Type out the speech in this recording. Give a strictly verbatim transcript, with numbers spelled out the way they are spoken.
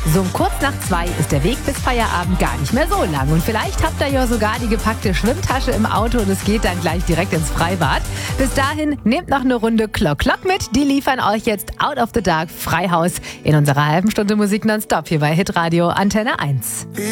So um kurz nach zwei ist der Weg bis Feierabend gar nicht mehr so lang. Und vielleicht habt ihr ja sogar die gepackte Schwimmtasche im Auto und es geht dann gleich direkt ins Freibad. Bis dahin nehmt noch eine Runde Clock Clock mit. Die liefern euch jetzt Out of the Dark Freihaus in unserer halben Stunde Musik nonstop hier bei Hitradio Antenne eins.